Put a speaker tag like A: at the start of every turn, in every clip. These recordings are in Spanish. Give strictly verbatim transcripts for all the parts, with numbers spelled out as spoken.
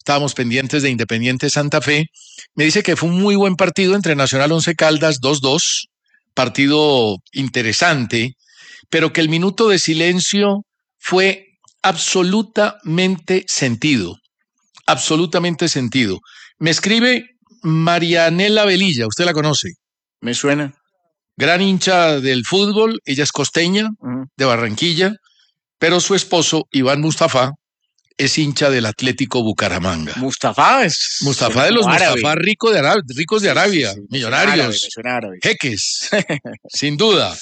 A: estábamos pendientes de Independiente Santa Fe, me dice que fue un muy buen partido entre Nacional Once Caldas dos dos, partido interesante, pero que el minuto de silencio fue absolutamente sentido, absolutamente sentido. Me escribe Marianela Velilla, usted la conoce.
B: Me suena.
A: Gran hincha del fútbol, ella es costeña, uh-huh. de Barranquilla, pero su esposo, Iván Mustafa, es hincha del Atlético Bucaramanga.
B: Mustafa es...
A: Mustafa de los árabe. Mustafa rico de Arabia, ricos de Arabia, sí, sí, sí. millonarios,
B: árabe, árabe.
A: jeques, sin duda.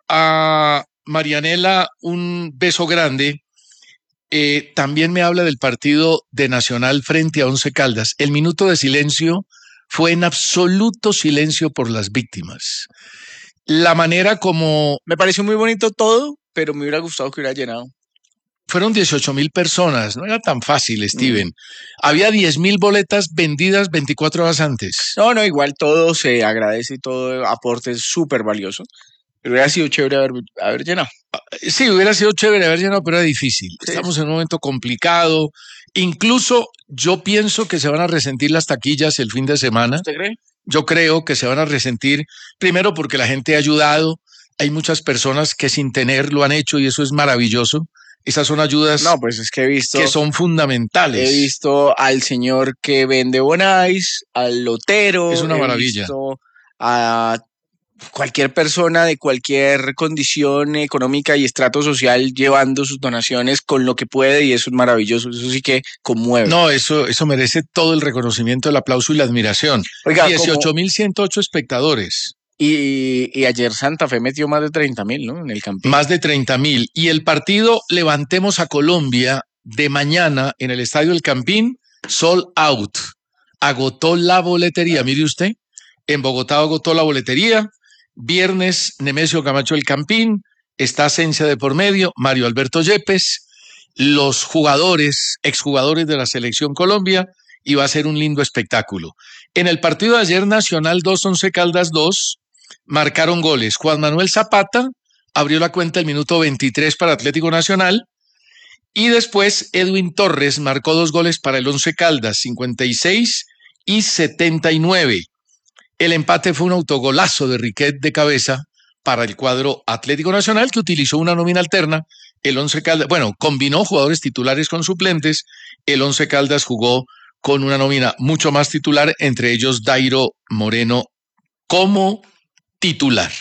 A: A Marianela, un beso grande. Eh, también me habla del partido de Nacional frente a Once Caldas. El minuto de silencio fue en absoluto silencio por las víctimas. La manera como...
B: Me pareció muy bonito todo, pero me hubiera gustado que hubiera llenado.
A: Fueron dieciocho mil personas, no era tan fácil, Steven. Mm. Había diez mil boletas vendidas veinticuatro horas antes.
B: No, no, igual todo se agradece y todo aporte es súper valioso. Pero hubiera sido chévere haber, haber llenado.
A: Sí, hubiera sido chévere haber llenado, pero era difícil. Sí. Estamos en un momento complicado. Incluso yo pienso que se van a resentir las taquillas el fin de semana.
B: ¿Usted cree?
A: Yo creo que se van a resentir, primero porque la gente ha ayudado. Hay muchas personas que sin tener lo han hecho y eso es maravilloso. Esas son ayudas
B: no, pues es que, he visto,
A: que son fundamentales.
B: He visto al señor que vende bonais, al lotero.
A: Es una
B: he
A: maravilla.
B: Visto a cualquier persona de cualquier condición económica y estrato social llevando sus donaciones con lo que puede y eso es maravilloso. Eso sí que conmueve.
A: No, eso, eso merece todo el reconocimiento, el aplauso y la admiración. dieciocho mil ciento ocho espectadores.
B: Y, y ayer Santa Fe metió más de treinta mil, ¿no? En el Campín.
A: Más de treinta mil. Y el partido Levantemos a Colombia de mañana en el Estadio El Campín, sold out. Agotó la boletería. Mire usted, en Bogotá agotó la boletería. Viernes, Nemesio Camacho El Campín. Está Asensio de por medio, Mario Alberto Yepes, los jugadores, exjugadores de la Selección Colombia, y va a ser un lindo espectáculo. En el partido de ayer, Nacional dos, Once Caldas dos, marcaron goles. Juan Manuel Zapata abrió la cuenta el minuto veintitrés para Atlético Nacional y después Edwin Torres marcó dos goles para el Once Caldas, cincuenta y seis y setenta y nueve. El empate fue un autogolazo de Riquet de cabeza para el cuadro Atlético Nacional, que utilizó una nómina alterna. El Once Caldas, bueno, combinó jugadores titulares con suplentes. El Once Caldas jugó con una nómina mucho más titular, entre ellos Dairo Moreno como titular.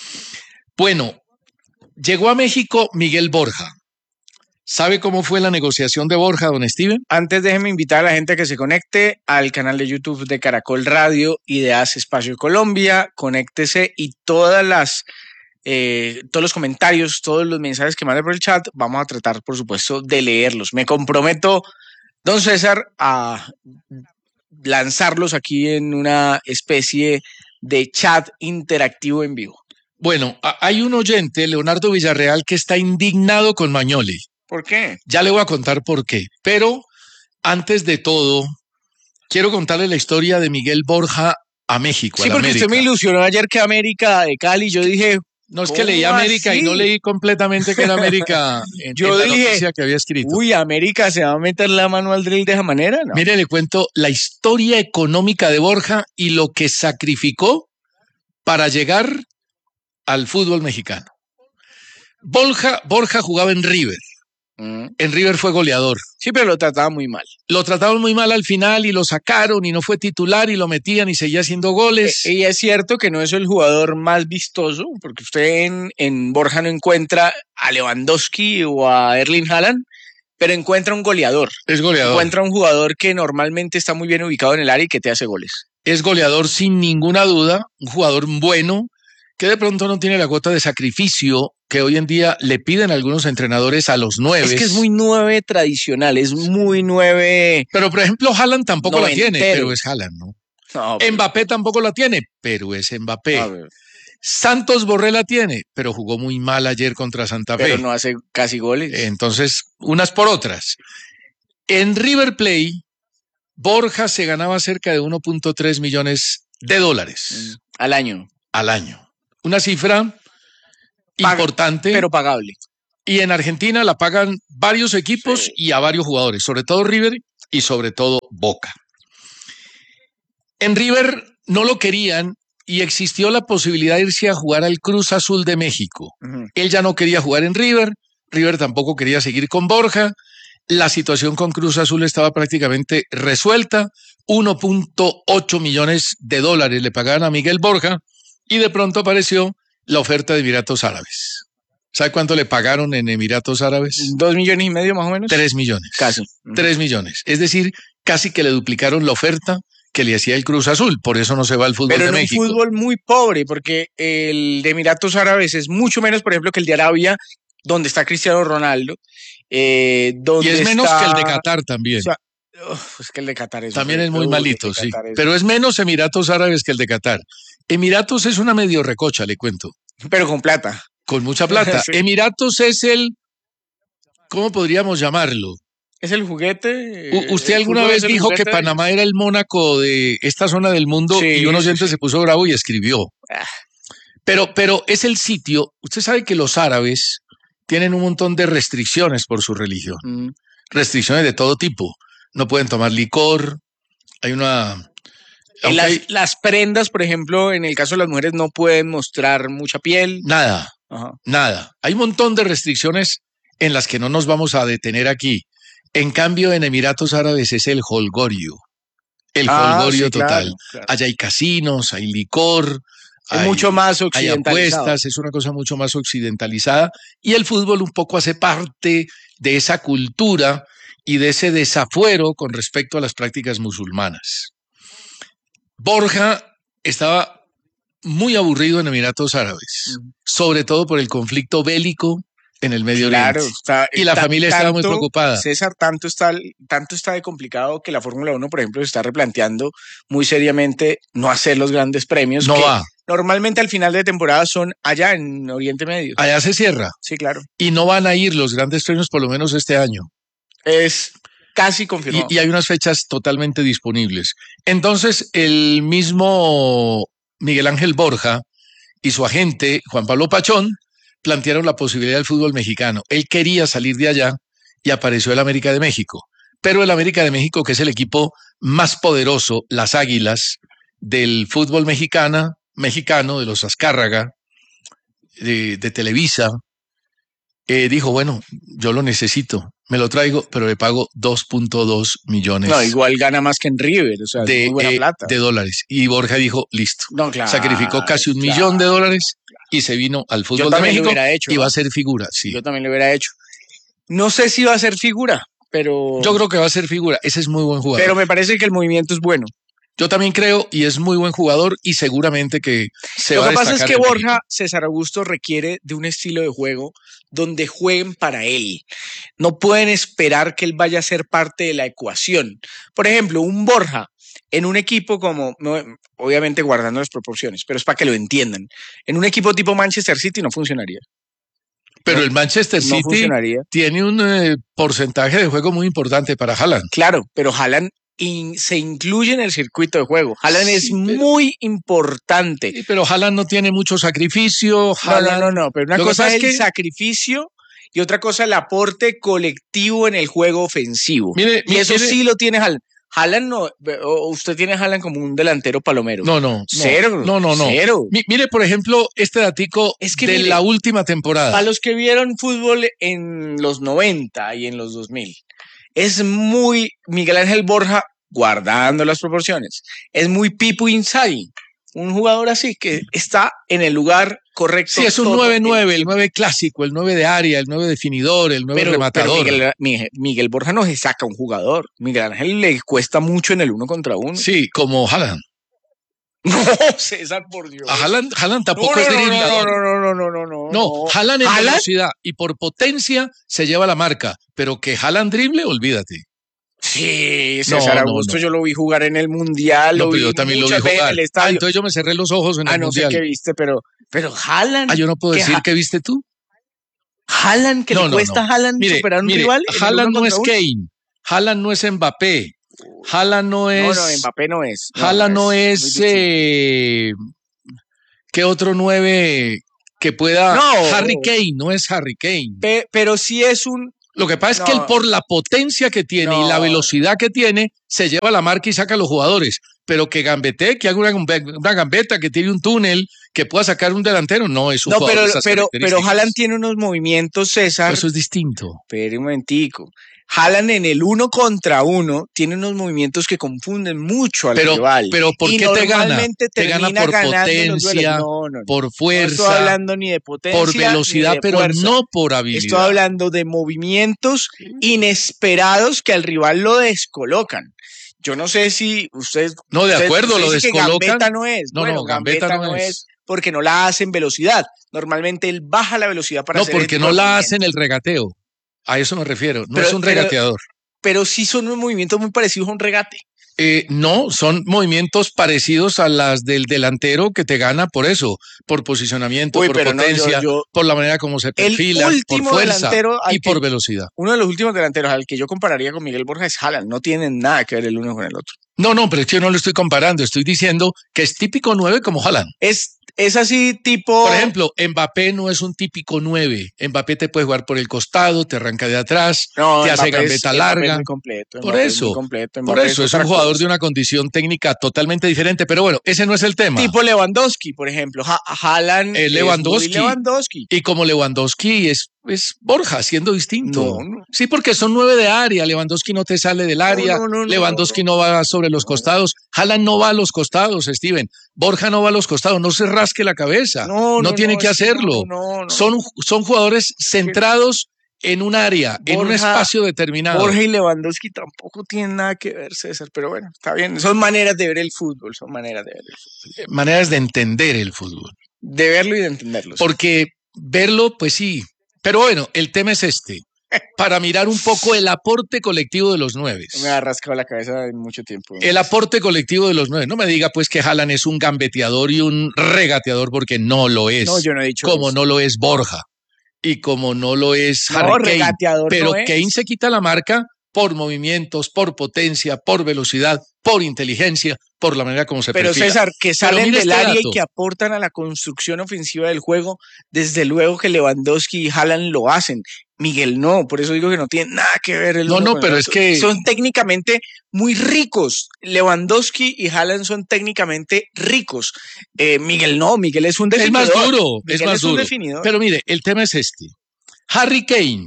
A: Bueno, llegó a México Miguel Borja. ¿Sabe cómo fue la negociación de Borja, don Steven?
B: Antes déjeme invitar a la gente a que se conecte al canal de YouTube de Caracol Radio y de Hace Espacio Colombia. Conéctese y todas las, eh, todos los comentarios, todos los mensajes que mande por el chat, vamos a tratar, por supuesto, de leerlos. Me comprometo, don César, a lanzarlos aquí en una especie de chat interactivo en vivo.
A: Bueno, hay un oyente, Leonardo Villarreal, que está indignado con Mañoli.
B: ¿Por qué?
A: Ya le voy a contar por qué. Pero antes de todo, quiero contarle la historia de Miguel Borja a México.
B: Sí,
A: a
B: porque
A: América.
B: usted me ilusionó ayer que América de Cali. Yo dije,
A: no es que leí América así? Y no leí completamente que era América en,
B: yo
A: en la
B: dije,
A: noticia que había escrito.
B: Uy, América se va a meter la mano al drill de esa manera. ¿No?
A: Mire, le cuento la historia económica de Borja y lo que sacrificó para llegar al fútbol mexicano. Borja, Borja jugaba en River. En River fue goleador.
B: Sí, pero lo trataba muy mal.
A: Lo trataban muy mal al final y lo sacaron y no fue titular y lo metían y seguía haciendo goles.
B: Y es cierto que no es el jugador más vistoso, porque usted en, en Borja no encuentra a Lewandowski o a Erling Haaland, pero encuentra un goleador.
A: Es goleador.
B: Encuentra un jugador que normalmente está muy bien ubicado en el área y que te hace goles.
A: Es goleador sin ninguna duda, un jugador bueno, que de pronto no tiene la cuota de sacrificio que hoy en día le piden algunos entrenadores a los nueve.
B: Es que es muy nueve tradicional, es muy nueve.
A: Pero por ejemplo, Haaland tampoco
B: noventero.
A: la tiene, pero es Haaland, ¿no?
B: no pero...
A: Mbappé tampoco la tiene, pero es Mbappé. Santos Borré la tiene, pero jugó muy mal ayer contra Santa Fe.
B: Pero no hace casi goles.
A: Entonces, unas por otras. En River Plate, Borja se ganaba cerca de uno punto tres millones de dólares.
B: Al año.
A: Al año. Una cifra Paga, importante.
B: Pero pagable.
A: Y en Argentina la pagan varios equipos sí. y a varios jugadores, sobre todo River y sobre todo Boca. En River no lo querían y existió la posibilidad de irse a jugar al Cruz Azul de México. Uh-huh. Él ya no quería jugar en River, River tampoco quería seguir con Borja, la situación con Cruz Azul estaba prácticamente resuelta, uno punto ocho millones de dólares le pagaban a Miguel Borja y de pronto apareció la oferta de Emiratos Árabes. ¿Sabe cuánto le pagaron en Emiratos Árabes?
B: Dos millones y medio más o menos.
A: Tres millones.
B: Casi.
A: Uh-huh. Tres millones. Es decir, casi que le duplicaron la oferta que le hacía el Cruz Azul, por eso no se va al fútbol
B: Pero
A: de
B: en
A: México.
B: Pero un fútbol muy pobre, porque el de Emiratos Árabes es mucho menos, por ejemplo, que el de Arabia, donde está Cristiano Ronaldo. Eh, donde
A: y es menos
B: está...
A: que el de Qatar también.
B: O sea, uf, es que el de Qatar es...
A: También es muy
B: uh,
A: malito, sí.
B: Es...
A: Pero es menos Emiratos Árabes que el de Qatar. Emiratos es una medio recocha, le cuento.
B: Pero con plata.
A: Con mucha plata. Sí. Emiratos es el... ¿Cómo podríamos llamarlo?
B: Es el juguete.
A: U ¿Usted alguna vez dijo juguete? que Panamá era el Mónaco de esta zona del mundo? Sí, y un oyente sí. se puso bravo y escribió. Ah. Pero, pero es el sitio. Usted sabe que los árabes tienen un montón de restricciones por su religión. Mm. Restricciones de todo tipo. No pueden tomar licor. Hay una...
B: Las, hay... las prendas, por ejemplo, en el caso de las mujeres no pueden mostrar mucha piel.
A: Nada, Ajá. nada. Hay un montón de restricciones en las que no nos vamos a detener aquí. En cambio, en Emiratos Árabes es el holgorio, el ah, holgorio sí, total. Claro, claro. Allá hay casinos, hay licor,
B: es
A: hay,
B: mucho más occidentalizado.
A: Hay apuestas, es una cosa mucho más occidentalizada y el fútbol un poco hace parte de esa cultura y de ese desafuero con respecto a las prácticas musulmanas. Borja estaba muy aburrido en Emiratos Árabes, mm. sobre todo por el conflicto bélico en el Medio
B: claro,
A: Oriente.
B: Está,
A: y la familia
B: tanto,
A: estaba muy preocupada.
B: César, tanto está, tanto está de complicado que la Fórmula uno, por ejemplo, se está replanteando muy seriamente no hacer los grandes premios.
A: No
B: que
A: va.
B: Normalmente al final de temporada son allá en Oriente Medio.
A: Allá se cierra.
B: Sí, claro.
A: Y no van a ir los grandes premios por lo menos este año.
B: Es casi confirmado.
A: Y, y hay unas fechas totalmente disponibles. Entonces, el mismo Miguel Ángel Borja y su agente, Juan Pablo Pachón, plantearon la posibilidad del fútbol mexicano. Él quería salir de allá y apareció el América de México. Pero el América de México, que es el equipo más poderoso, las Águilas, del fútbol mexicana, mexicano, de los Azcárraga, de, de Televisa, eh, dijo, bueno, yo lo necesito, me lo traigo, pero le pago dos punto dos millones.
B: No, igual gana más que en River, o sea,
A: de,
B: muy buena
A: eh,
B: plata.
A: de dólares. Y Borja dijo, listo.
B: No, claro,
A: sacrificó casi un
B: claro,
A: millón de dólares y se vino al fútbol
B: yo
A: de México
B: lo hubiera hecho,
A: y
B: ¿no?
A: va a ser figura, sí.
B: Yo también lo hubiera hecho. No sé si va a ser figura, pero...
A: Yo creo que va a ser figura, ese es muy buen jugador.
B: Pero me parece que el movimiento es bueno.
A: Yo también creo, y es muy buen jugador, y seguramente que se
B: Lo
A: va a
B: destacar. Lo que pasa es que Borja
A: México.
B: César Augusto requiere de un estilo de juego donde jueguen para él. No pueden esperar que él vaya a ser parte de la ecuación. Por ejemplo, un Borja en un equipo como, obviamente guardando las proporciones, pero es para que lo entiendan. En un equipo tipo Manchester City no funcionaría.
A: Pero
B: no,
A: el Manchester
B: no
A: City tiene un eh, porcentaje de juego muy importante para Haaland.
B: Claro, pero Haaland in, se incluye en el circuito de juego. Haaland sí, es pero, muy importante.
A: Sí, pero Haaland no tiene mucho sacrificio. Haaland,
B: no, no, no, pero una cosa es el que... sacrificio y otra cosa el aporte colectivo en el juego ofensivo.
A: Mire,
B: y eso
A: mire,
B: sí lo tiene Haaland. Haaland no, usted tiene a Haaland como un delantero palomero.
A: No, no.
B: Cero.
A: No, no, no.
B: Cero.
A: Mire, por ejemplo, este datico
B: es que
A: de
B: mire,
A: la última temporada.
B: Para los que vieron fútbol en los noventa y en los dos mil, es muy Miguel Ángel Borja, guardando las proporciones, es muy Pipo Inzaghi. Un jugador así que está en el lugar correcto.
A: Sí, es un nueve nueve, el nueve clásico, el nueve de área, el nueve definidor, el nueve
B: pero,
A: rematador.
B: Pero Miguel, Miguel Borja no se saca un jugador. Miguel Ángel le cuesta mucho en el uno contra uno.
A: Sí, como Haaland.
B: No, César, por Dios.
A: A Haaland, Haaland tampoco
B: no, no,
A: es driblador.
B: No, no, no, no, no, no.
A: No, Haaland en ¿Haaland? velocidad y por potencia se lleva la marca, pero que Haaland drible, olvídate.
B: Sí, César no, Augusto, no, no. Yo lo vi jugar en el Mundial.
A: No,
B: lo
A: pero
B: vi
A: yo también lo vi jugar. Ah, entonces yo me cerré los ojos en
B: ah,
A: el
B: no
A: Mundial.
B: Ah, no sé qué viste, pero, pero Haaland.
A: Ah, yo no puedo decir
B: ha...
A: qué viste tú.
B: Haaland, que
A: no,
B: le
A: no,
B: cuesta
A: no.
B: a Haaland
A: mire,
B: superar un
A: mire,
B: rival.
A: Haaland no es Kane. Haaland no es Mbappé. Haaland no es.
B: No, no, Mbappé no es.
A: No, Haaland no es. es eh... ¿Qué otro nueve que pueda?
B: No.
A: Harry Kane, no es Harry Kane.
B: Pe pero sí es un
A: Lo que pasa es
B: No.
A: que él, por la potencia que tiene
B: No.
A: y la velocidad que tiene, se lleva la marca y saca a los jugadores. Pero que gambetee, que haga una, una gambeta, que tire un túnel, que pueda sacar un delantero, no es un
B: No,
A: jugador
B: pero,
A: de esas
B: pero, pero
A: características.
B: Haaland tiene unos movimientos, César.
A: Eso es distinto.
B: Espere un momentico. Haaland en el uno contra uno tiene unos movimientos que confunden mucho al
A: Pero,
B: rival.
A: pero ¿por
B: y
A: qué te gana?
B: normalmente
A: Te gana
B: termina
A: por
B: ganando los duelos.
A: potencia,
B: No, no, no.
A: por
B: No estoy
A: fuerza,
B: hablando ni de potencia
A: por velocidad,
B: ni de
A: pero
B: fuerza.
A: no por habilidad.
B: Estoy hablando de movimientos inesperados que al rival lo descolocan. Yo no sé si usted...
A: No, de
B: usted-
A: acuerdo,
B: usted
A: lo
B: dice que
A: descolocan.
B: Gambetta no es.
A: No,
B: bueno,
A: no, Gambetta no es.
B: porque no la hace en velocidad. Normalmente él baja la velocidad para
A: No,
B: hacer
A: porque
B: ese
A: no
B: tipo de
A: la
B: movimientos.
A: hace en el regateo. A eso me refiero. No
B: Pero-
A: es un
B: pero-
A: regateador.
B: Pero sí son unos movimientos muy parecidos a un regate.
A: Eh, no, son movimientos parecidos a las del delantero que te gana por eso, por posicionamiento,
B: Uy,
A: por
B: pero no, yo-
A: potencia,
B: yo-
A: por la manera como se perfila, por
B: último
A: fuerza
B: delantero al
A: y
B: que-
A: por velocidad.
B: Uno de los últimos delanteros al que yo compararía con Miguel Borja es Haaland. No tienen nada que ver el uno con el otro.
A: No, no, pero es que yo no lo estoy comparando, estoy diciendo que es típico nueve como Haaland.
B: Es, es así tipo...
A: Por ejemplo, Mbappé no es un típico nueve. Mbappé te puede jugar por el costado, te arranca de atrás,
B: no,
A: te hace
B: Mbappé es-
A: gambeta
B: Mbappé es
A: larga.
B: muy completo,
A: Por
B: Mbappé es
A: eso,
B: muy completo,
A: Por
B: Mbappé
A: eso es un
B: otra
A: jugador
B: cosa.
A: de una condición técnica totalmente diferente, pero bueno, ese no es el tema.
B: Tipo Lewandowski, por ejemplo. Ha Haaland
A: Eh,
B: es
A: Lewandowski.
B: muy Lewandowski.
A: Y como Lewandowski es, es Borja, siendo distinto.
B: No, no.
A: Sí, porque son nueve de área. Lewandowski no te sale del área.
B: no, no, no,
A: Lewandowski
B: no,
A: no, va sobre los costados. Haaland no va a los costados, Steven. Borja no va a los costados. No se rasque la cabeza. No,
B: No, no,
A: tiene
B: no,
A: que
B: es que
A: hacerlo.
B: no, no, no.
A: Son, son jugadores centrados en un área, en un
B: Borja-
A: espacio determinado.
B: Borja y Lewandowski tampoco tienen nada que ver, César, pero bueno, está bien. Son maneras de ver el fútbol, son maneras de ver el fútbol.
A: Maneras de entender el fútbol.
B: De verlo y de entenderlo. sí.
A: Porque verlo, pues sí. Pero bueno, el tema es este. Para mirar un poco el aporte colectivo de los nueve.
B: Me ha rascado la cabeza en mucho tiempo.
A: El aporte colectivo de los nueve. No me diga pues que Haaland es un gambeteador y un regateador porque no lo es.
B: No, yo no he dicho
A: Como
B: eso.
A: no lo es Borja y como no lo es
B: No,
A: Harry Kane.
B: regateador
A: Pero
B: no es.
A: Kane se quita la marca por movimientos, por potencia, por velocidad, por inteligencia, por la manera como se
B: Pero
A: perfila.
B: César, que salen
A: mire
B: del
A: este
B: área
A: dato.
B: y que aportan a la construcción ofensiva del juego, desde luego que Lewandowski y Haaland lo hacen. Miguel no, por eso digo que no tiene nada que ver el
A: No,
B: uno
A: no,
B: con el
A: pero es
B: otro.
A: que-
B: Son técnicamente muy ricos. Lewandowski y Haaland son técnicamente ricos. Eh, Miguel no, Miguel es un
A: Es
B: definidor.
A: más duro,
B: Miguel
A: es más
B: un
A: duro.
B: definidor.
A: Pero mire, el tema es este. Harry Kane,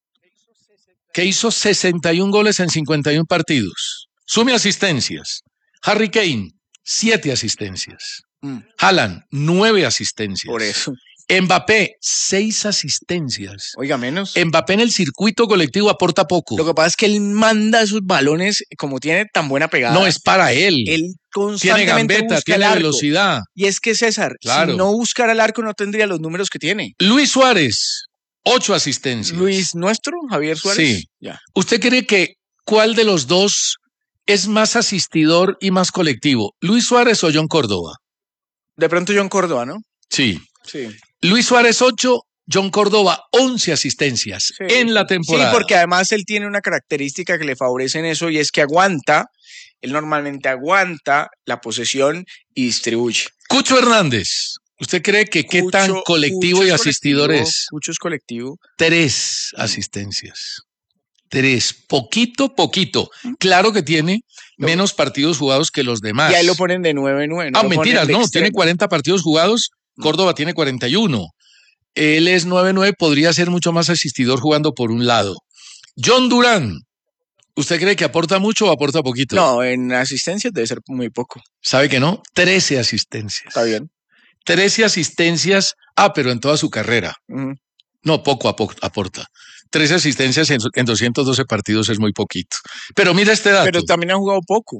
A: que hizo sesenta y un goles en cincuenta y un partidos. Sume asistencias. Harry Kane, siete asistencias.
B: Mm,
A: Haaland, nueve asistencias.
B: por eso.
A: Mbappé, seis asistencias.
B: Oiga, menos.
A: Mbappé en el circuito colectivo aporta poco.
B: Lo que pasa es que él manda esos balones, como tiene tan buena pegada.
A: No es para él.
B: Él
A: Tiene
B: constantemente
A: gambeta,
B: busca el
A: tiene
B: arco.
A: velocidad.
B: Y es que César,
A: Claro.
B: si no buscara el arco no tendría los números que tiene.
A: Luis Suárez, ocho asistencias.
B: Luis nuestro, Javier Suárez.
A: Sí.
B: Ya.
A: ¿Usted cree que cuál de los dos es más asistidor y más colectivo? ¿Luis Suárez o John Córdoba?
B: De pronto John Córdoba, ¿no?
A: Sí.
B: Sí.
A: Luis Suárez ocho, John Córdoba once asistencias
B: Sí.
A: en la temporada.
B: Sí, porque además él tiene una característica que le favorece en eso y es que aguanta, él normalmente aguanta la posesión y distribuye.
A: Cucho Hernández, ¿usted cree que qué tan
B: Cucho-
A: colectivo
B: Cucho
A: y
B: es
A: asistidor
B: colectivo,
A: es?
B: Cucho es colectivo.
A: Tres asistencias. Tres, poquito, poquito. Claro que tiene
B: Lo-
A: menos partidos jugados que los demás.
B: Y ahí lo ponen de nueve nueve.
A: Ah, mentiras, no, tiene cuarenta partidos jugados, Córdoba tiene cuarenta y uno. Él es nueve nueve, podría ser mucho más asistidor jugando por un lado. John Durán, ¿usted cree que aporta mucho o aporta poquito?
B: No, en asistencias debe ser muy poco.
A: ¿Sabe que no? trece asistencias.
B: Está bien.
A: trece asistencias, ah, pero en toda su carrera.
B: Ujú.
A: No, poco apo- aporta. trece asistencias en, en doscientos doce partidos es muy poquito. Pero mira este dato.
B: Pero también ha jugado poco.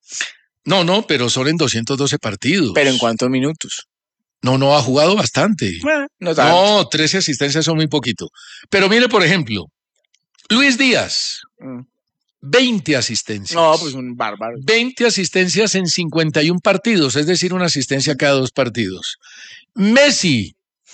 A: No, no, pero son en doscientos doce partidos.
B: Pero ¿en cuántos minutos?
A: No, no, ha jugado bastante.
B: Eh, no tanto.
A: No, trece asistencias son muy poquito. Pero mire, por ejemplo, Luis Díaz,
B: Mm.
A: veinte asistencias.
B: No, pues un bárbaro.
A: veinte asistencias en cincuenta y un partidos, es decir, una asistencia cada dos partidos. Messi,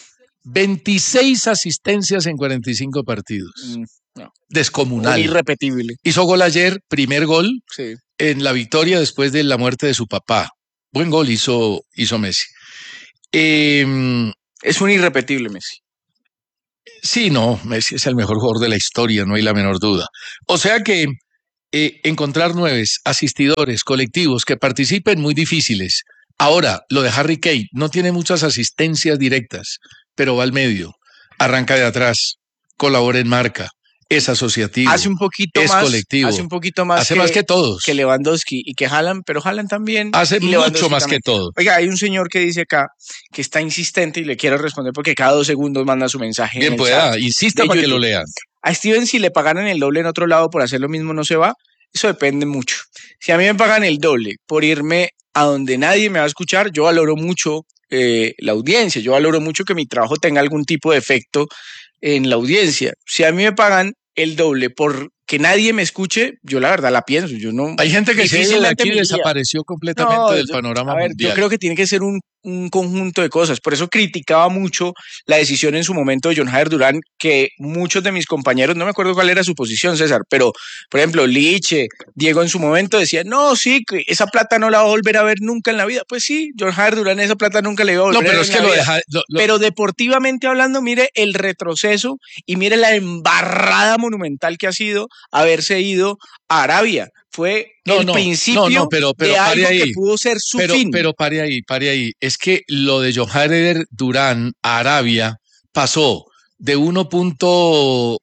A: veintiséis asistencias en cuarenta y cinco partidos.
B: Mm,
A: Descomunal.
B: irrepetible.
A: Hizo gol ayer, primer gol
B: Sí.
A: en la victoria después de la muerte de su papá. Buen gol hizo, hizo Messi. Eh,
B: Es un irrepetible Messi.
A: Sí, no, Messi es el mejor jugador de la historia, no hay la menor duda. O sea que eh, encontrar nueves, asistidores, colectivos que participen, muy difíciles. Ahora, lo de Harry Kane no tiene muchas asistencias directas, pero va al medio, arranca de atrás, colabora en marca, es asociativo,
B: hace un poquito
A: es
B: más,
A: colectivo,
B: hace un poquito más,
A: hace
B: que,
A: más que todos,
B: que Lewandowski y que Haaland, pero Haaland también
A: hace
B: y
A: mucho más también. que todos.
B: Oiga, hay un señor que dice acá que está insistente y le quiero responder porque cada dos segundos manda su mensaje.
A: Bien, pueda, insista para que lo lean.
B: A Steven, si le pagaran el doble en otro lado por hacer lo mismo, no se va. Eso depende mucho. Si a mí me pagan el doble por irme a donde nadie me va a escuchar, yo valoro mucho eh, la audiencia, yo valoro mucho que mi trabajo tenga algún tipo de efecto en la audiencia. Si a mí me pagan el doble por que nadie me escuche, yo la verdad la pienso. Yo no.
A: Hay gente que se de aquí desapareció completamente no, del
B: yo,
A: panorama
B: a ver,
A: mundial.
B: Yo creo que tiene que ser un, un conjunto de cosas. Por eso criticaba mucho la decisión en su momento de John Jader Durán, que muchos de mis compañeros, no me acuerdo cuál era su posición, César, pero por ejemplo, Liche, Diego en su momento decían, no, sí, que esa plata no la va a volver a ver nunca en la vida. Pues sí, John Jader Durán esa plata nunca le iba a volver
A: no, pero
B: a ver
A: es
B: en
A: que
B: la
A: lo
B: vida.
A: Deja, lo, lo...
B: Pero deportivamente hablando, mire el retroceso y mire la embarrada monumental que ha sido haberse ido a Arabia. Fue
A: no,
B: el
A: no,
B: principio
A: no, no, pero, pero
B: de algo
A: ahí.
B: que pudo ser su
A: pero,
B: fin.
A: Pero pare ahí, pare ahí. Es que lo de John Jader Durán a Arabia pasó de uno punto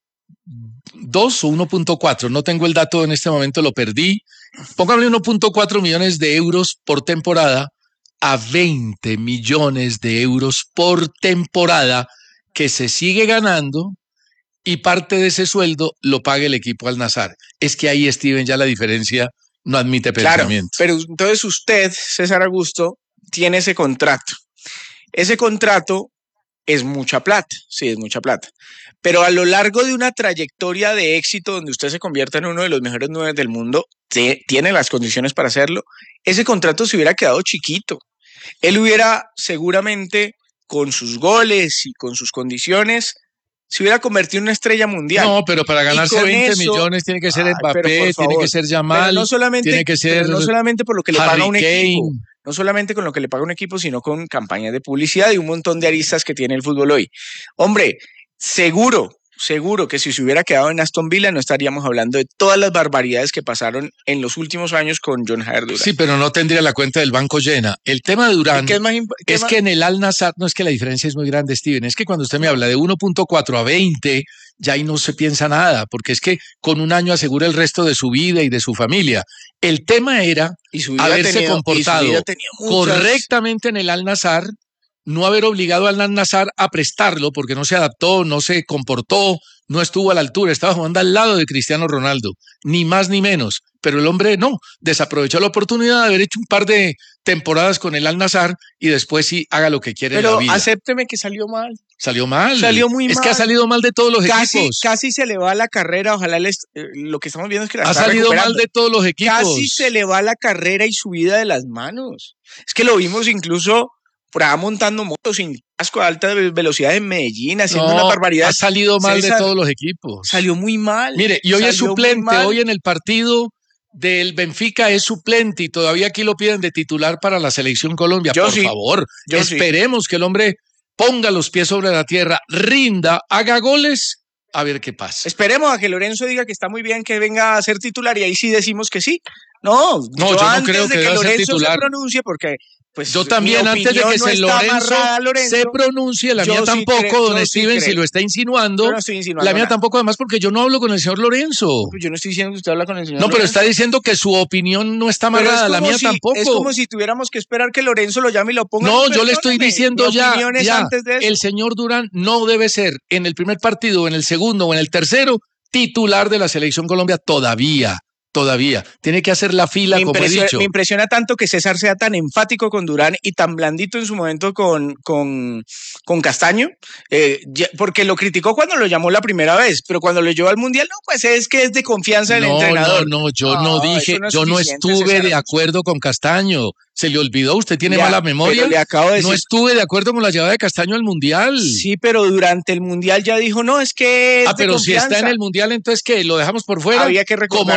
A: dos o uno punto cuatro, no tengo el dato en este momento, lo perdí. Póngame uno punto cuatro millones de euros por temporada a veinte millones de euros por temporada que se sigue ganando y parte de ese sueldo lo paga el equipo Al Nassr. Es que ahí, Steven, ya la diferencia no admite pensamiento.
B: Claro, pero entonces usted, César Augusto, tiene ese contrato. Ese contrato es mucha plata, sí, es mucha plata. Pero a lo largo de una trayectoria de éxito donde usted se convierta en uno de los mejores nueve del mundo, tiene las condiciones para hacerlo, ese contrato se hubiera quedado chiquito. Él hubiera seguramente, con sus goles y con sus condiciones, se hubiera convertido en una estrella mundial.
A: No, pero para ganarse veinte eso, millones tiene que ser ay, Mbappé, tiene que ser Yamal,
B: no solamente,
A: tiene que ser
B: no solamente por lo que le
A: Harry
B: paga un
A: Kane.
B: equipo, no solamente con lo que le paga un equipo, sino con campañas de publicidad y un montón de aristas que tiene el fútbol hoy. Hombre, seguro, seguro que si se hubiera quedado en Aston Villa no estaríamos hablando de todas las barbaridades que pasaron en los últimos años con John Jader Durán.
A: Sí, pero no tendría la cuenta del banco llena. El tema de Durán
B: es, más
A: es
B: más?
A: que en el Al Nassr, no es que la diferencia es muy grande, Steven, es que cuando usted me habla de uno punto cuatro a veinte, ya ahí no se piensa nada, porque es que con un año asegura el resto de su vida y de su familia. El tema era
B: y su vida
A: haberse
B: tenido,
A: comportado
B: y su vida muchas...
A: correctamente en el Al Nassr, no haber obligado al Al Nassr a prestarlo porque no se adaptó, no se comportó, no estuvo a la altura, estaba jugando al lado de Cristiano Ronaldo, ni más ni menos. Pero el hombre no, desaprovechó la oportunidad de haber hecho un par de temporadas con el Al Nassr y después sí haga lo que quiere
B: Pero
A: en la vida.
B: acépteme que salió mal.
A: Salió mal.
B: Salió muy
A: es
B: mal.
A: Es que ha salido mal de todos los
B: casi,
A: equipos.
B: Casi se le va la carrera, ojalá les, eh, lo que estamos viendo es que la
A: ha
B: está
A: salido mal de todos los equipos.
B: Casi se le va la carrera y su vida de las manos. Es que lo vimos incluso por allá montando motos sin casco a alta velocidad en Medellín, haciendo
A: no,
B: una barbaridad.
A: Ha salido mal César, de todos los equipos.
B: Salió muy mal.
A: Mire, y hoy es suplente, hoy en el partido del Benfica es suplente y todavía aquí lo piden de titular para la Selección Colombia.
B: Yo
A: Por
B: sí,
A: favor,
B: yo
A: esperemos
B: sí.
A: que el hombre ponga los pies sobre la tierra, rinda, haga goles, a ver qué pasa.
B: Esperemos a que Lorenzo diga que está muy bien que venga a ser titular y ahí sí decimos que sí. No,
A: no yo, yo no creo que,
B: de que
A: deba
B: Lorenzo
A: ser titular.
B: se pronuncie porque pues
A: yo también antes de que
B: no
A: se Lorenzo,
B: Lorenzo
A: se pronuncie, la mía sí tampoco,
B: creo,
A: don Steven,
B: sí
A: si lo está insinuando,
B: no insinuando
A: la mía
B: nada.
A: tampoco, además porque yo no hablo con el señor Lorenzo.
B: Pues yo no estoy diciendo que usted habla con el señor
A: No,
B: Lorenzo.
A: pero está diciendo que su opinión no está amarrada, la mía
B: si,
A: tampoco.
B: Es como si tuviéramos que esperar que Lorenzo lo llame y lo ponga.
A: No, yo le estoy diciendo ya, ya
B: antes de eso.
A: el señor Durán no debe ser en el primer partido, en el segundo o en el tercero titular de la Selección Colombia todavía. Todavía. Tiene que hacer la fila,
B: me
A: como he dicho.
B: Me impresiona tanto que César sea tan enfático con Durán y tan blandito en su momento con, con, con Castaño, eh, ya, porque lo criticó cuando lo llamó la primera vez, pero cuando lo llevó al Mundial, no, pues es que es de confianza del
A: no,
B: entrenador.
A: No, no, yo no, no dije,
B: no
A: yo no estuve
B: César.
A: de acuerdo con Castaño. ¿Se le olvidó? ¿Usted tiene
B: ya,
A: mala memoria?
B: Le acabo de decir...
A: No estuve de acuerdo con la llegada de Castaño al Mundial.
B: Sí, pero durante el Mundial ya dijo, no, es que es
A: Ah, pero si está en el Mundial, entonces ¿qué? ¿Lo dejamos por fuera?
B: Había que
A: Como no viene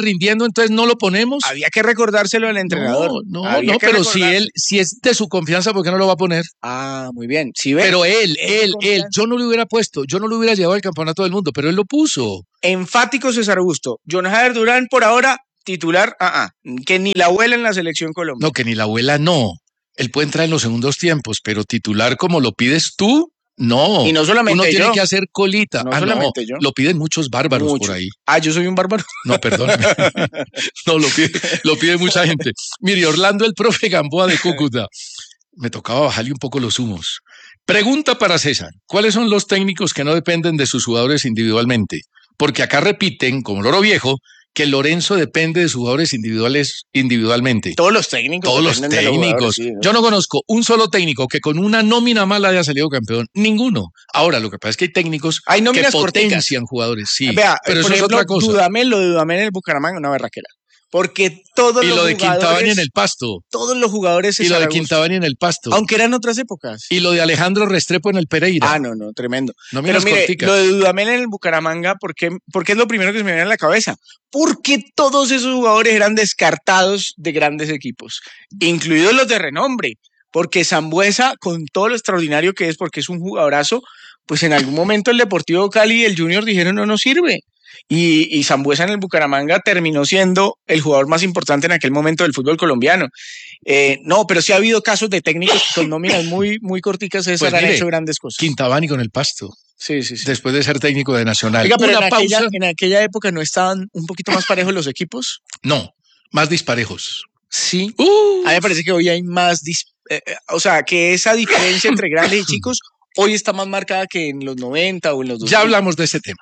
A: rindiendo, entonces no lo ponemos.
B: Había que recordárselo al entrenador.
A: No, no, no pero si él, si es de su confianza, ¿por qué no lo va a poner?
B: Ah, muy bien. ¿Sí ves?
A: Pero él, él, él, yo no lo hubiera puesto, yo no lo hubiera llevado al campeonato del mundo, pero él lo puso.
B: Enfático César Augusto. John Jader Durán por ahora titular, ah, ah, que ni la abuela en la selección Colombia.
A: No, que ni la abuela no. Él puede entrar en los segundos tiempos, pero titular como lo pides tú, no.
B: Y no solamente
A: Uno
B: yo.
A: tiene que hacer colita.
B: No
A: ah,
B: solamente
A: no,
B: yo.
A: Lo piden muchos bárbaros
B: Mucho.
A: por ahí.
B: Ah, yo soy un bárbaro.
A: No, perdóname. No, lo pide, lo pide mucha gente. Mire, Orlando, el profe Gamboa de Cúcuta. Me tocaba bajarle un poco los humos. Pregunta para César. ¿Cuáles son los técnicos que no dependen de sus jugadores individualmente? Porque acá repiten, como loro viejo, que Lorenzo depende de sus jugadores individuales individualmente.
B: Todos los técnicos.
A: Todos los técnicos. Los sí, ¿no? Yo no conozco un solo técnico que con una nómina mala haya salido campeón. Ninguno. Ahora, lo que pasa es que hay técnicos
B: hay
A: que potencian
B: corticas.
A: jugadores. Sí,
B: Vea,
A: pero eso
B: ejemplo,
A: es otra cosa.
B: Dudamel, lo de Dudamel en el Bucaramanga, una berraquera. Porque todos
A: y
B: los
A: lo de
B: jugadores...
A: Quintabani en el Pasto.
B: Todos los jugadores...
A: Y lo de Quintabani en el Pasto.
B: Aunque eran otras épocas.
A: Y lo de Alejandro Restrepo en el Pereira.
B: Ah, no, no, tremendo.
A: No
B: Pero mire, corticas. Lo de Dudamel en el Bucaramanga, ¿por qué, ¿por qué es lo primero que se me viene a la cabeza? Porque todos esos jugadores eran descartados de grandes equipos, incluidos los de renombre. Porque Sambuesa, con todo lo extraordinario que es, porque es un jugadorazo, pues en algún momento el Deportivo Cali y el Junior dijeron no nos sirve. Y, y Sambuesa en el Bucaramanga terminó siendo el jugador más importante en aquel momento del fútbol colombiano. Eh, no, pero sí ha habido casos de técnicos con nóminas muy, muy corticas, César, pues han mire, hecho grandes cosas.
A: Quintabani con el Pasto.
B: Sí, sí, sí.
A: Después de ser técnico de Nacional.
B: Oiga, pero
A: Una
B: en,
A: pausa.
B: Aquella, en aquella época no estaban un poquito más parejos los equipos.
A: No, más disparejos.
B: Sí.
A: Uh.
B: A mí me parece que hoy hay más, dis eh, o sea, que esa diferencia entre grandes y chicos hoy está más marcada que en los noventa o en los dos mil.
A: Ya hablamos de ese tema.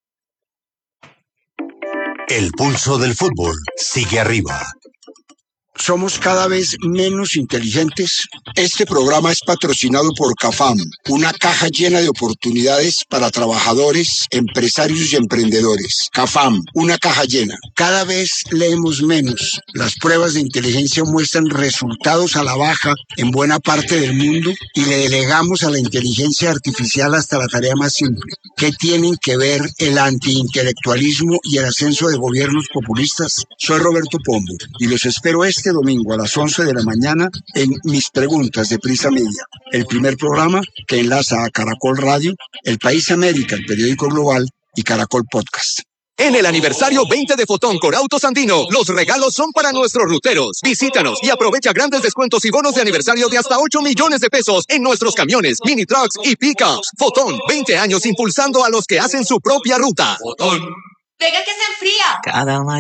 C: El pulso del fútbol sigue arriba.
D: Somos cada vez menos inteligentes. Este programa es patrocinado por CAFAM, una caja llena de oportunidades para trabajadores, empresarios y emprendedores. CAFAM, una caja llena. Cada vez leemos menos. Las pruebas de inteligencia muestran resultados a la baja en buena parte del mundo y le delegamos a la inteligencia artificial hasta la tarea más simple. ¿Qué tienen que ver el antiintelectualismo y el ascenso de gobiernos populistas? Soy Roberto Pombo y los espero este domingo a las once de la mañana en Mis Preguntas de Prisa Media, el primer programa que enlaza a Caracol Radio, El País América, el periódico global, y Caracol Podcast.
E: En el aniversario veinte de Fotón con Autos Andino, los regalos son para nuestros ruteros. Visítanos y aprovecha grandes descuentos y bonos de aniversario de hasta ocho millones de pesos en nuestros camiones, mini trucks y pickups. Fotón, veinte años impulsando a los que hacen su propia ruta. Fotón.
F: Venga que se enfría.
G: Cada